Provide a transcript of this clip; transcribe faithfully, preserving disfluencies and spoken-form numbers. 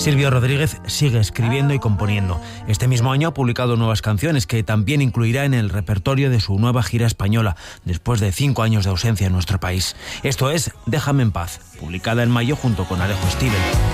Silvio Rodríguez sigue escribiendo y componiendo. Este mismo año ha publicado nuevas canciones que también incluirá en el repertorio de su nueva gira española, después de cinco años de ausencia en nuestro país. Esto es Déjame en paz, publicada en mayo junto con Alejo Stivel.